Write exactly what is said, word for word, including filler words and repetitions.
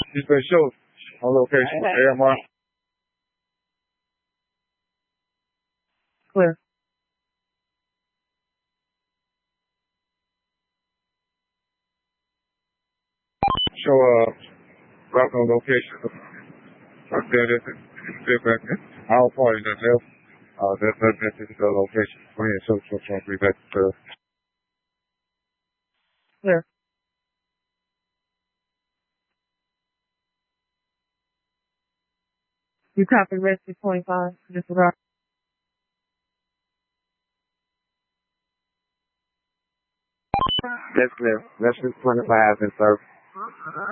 You say show on location. A M R. Clear. Show uh route on location. Then it's different. Our party that left. Uh, that's that's that's the location. Go ahead. Show show show three back to. Clear. You copy rescue twenty-five. Disregard. That's clear. Rescue twenty-five and sir.